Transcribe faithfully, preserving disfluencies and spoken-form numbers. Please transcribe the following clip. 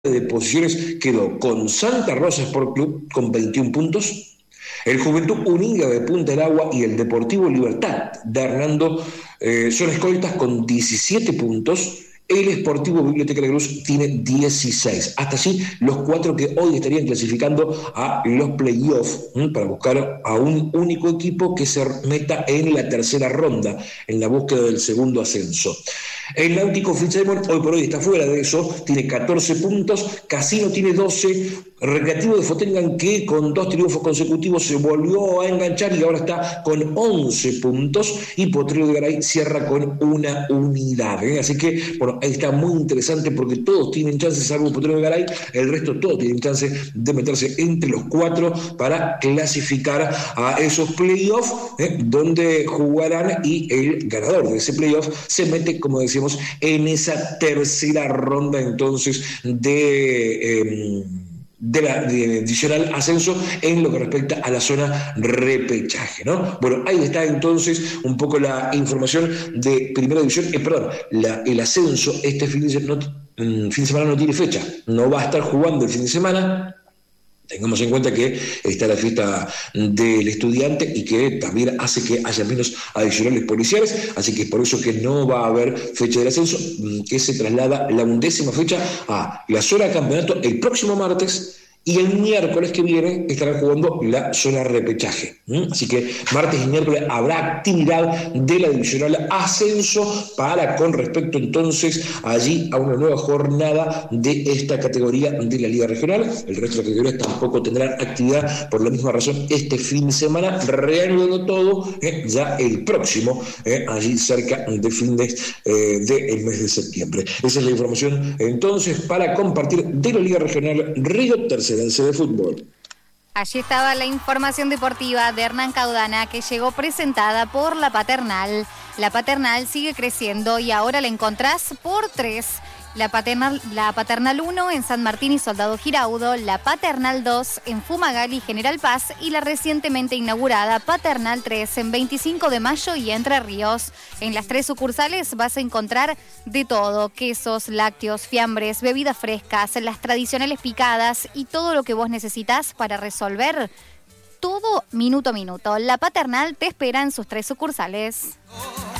de posiciones quedó con Santa Rosa Sport Club con veintiún puntos, el Juventud Unida de Punta del Agua y el Deportivo Libertad de Hernando eh, son escoltas con diecisiete puntos. El Sportivo Biblioteca de la Cruz tiene dieciséis. Hasta allí los cuatro que hoy estarían clasificando a los playoffs ¿eh? para buscar a un único equipo que se meta en la tercera ronda, en la búsqueda del segundo ascenso. El Náutico Fitzsimon hoy por hoy está fuera de eso, tiene catorce puntos, Casino tiene doce, Recreativo de Fotengan, que con dos triunfos consecutivos se volvió a enganchar y ahora está con once puntos, y Potrero de Garay cierra con una unidad. ¿eh? Así que, bueno, ahí está muy interesante porque todos tienen chances, salvo Potrero de Garay, el resto todos tienen chance de meterse entre los cuatro para clasificar a esos playoffs, ¿eh? donde jugarán, y el ganador de ese playoff se mete, como decíamos, en esa tercera ronda entonces de... Eh, de la de adicional ascenso en lo que respecta a la zona repechaje, ¿no? Bueno, ahí está entonces un poco la información de Primera División, eh, perdón, la, el ascenso este fin de, semana, no, fin de semana no tiene fecha, no va a estar jugando el fin de semana. Tengamos en cuenta que está la fiesta del estudiante y que también hace que haya menos adicionales policiales, así que por eso que no va a haber fecha del ascenso, que se traslada la undécima fecha a la zona de campeonato el próximo martes, y el miércoles que viene estarán jugando la zona repechaje. ¿Mm? Así que martes y miércoles habrá actividad de la divisional ascenso para con respecto entonces allí a una nueva jornada de esta categoría de la Liga Regional. El resto de las categorías tampoco tendrán actividad por la misma razón este fin de semana, reanudando todo eh, ya el próximo, eh, allí cerca de fin de, eh, del mes de septiembre. Esa es la información entonces para compartir de la Liga Regional Río Tercera de fútbol. Allí estaba la información deportiva de Hernán Caudana, que llegó presentada por La Paternal. La Paternal sigue creciendo y ahora la encontrás por tres. La Paternal, la Paternal uno en San Martín y Soldado Giraudo, la Paternal dos en Fumagalli y General Paz, y la recientemente inaugurada Paternal tres en veinticinco de mayo y Entre Ríos. En las tres sucursales vas a encontrar de todo: quesos, lácteos, fiambres, bebidas frescas, las tradicionales picadas y todo lo que vos necesitas para resolver todo minuto a minuto. La Paternal te espera en sus tres sucursales.